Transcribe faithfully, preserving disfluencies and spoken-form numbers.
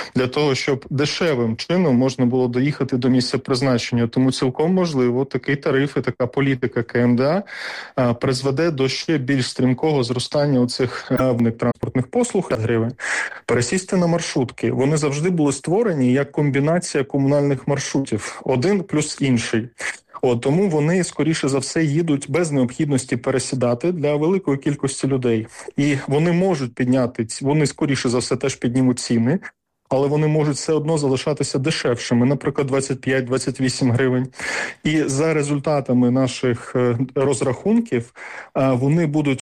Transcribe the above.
для того, щоб дешевим чином можна було доїхати до місця призначення. Тому цілком можливо такий тариф і така політика КМДА а, призведе до ще більш стрімкого зростання оцих транспортних послуг гривень. Пересісти на маршрутки. Вони завжди були створені як комбінація комунальних маршрутів. Один плюс інший. От, тому вони, скоріше за все, їдуть без необхідності пересідати для великої кількості людей. І вони можуть підняти, вони, скоріше за все, теж піднімуть ціни, але вони можуть все одно залишатися дешевшими, наприклад, двадцять п'ять - двадцять вісім гривень. І за результатами наших розрахунків вони будуть